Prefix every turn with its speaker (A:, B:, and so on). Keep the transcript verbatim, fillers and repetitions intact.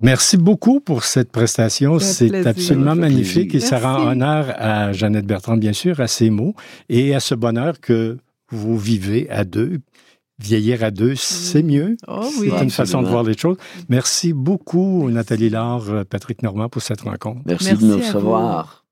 A: Merci beaucoup pour cette prestation. C'est
B: plaisir.
A: absolument magnifique et ça
B: Merci.
A: rend honneur à Jeannette Bertrand, bien sûr, à ses mots et à ce bonheur que vous vivez à deux. Vieillir à deux, c'est mieux.
B: Oh oui.
A: C'est une façon de
C: Absolument.
A: voir les choses. Merci beaucoup, Nathalie Laure, Patrick Normand, pour cette rencontre.
C: Merci,
B: Merci
C: de nous
B: à vous.
C: recevoir.